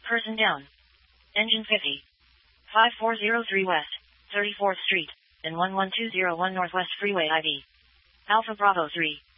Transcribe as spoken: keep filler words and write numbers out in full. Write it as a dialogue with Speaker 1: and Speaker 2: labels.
Speaker 1: Person down. Engine fifty. five four zero three West, thirty-fourth Street, and one one two zero one Northwest Freeway I D. Alpha Bravo three.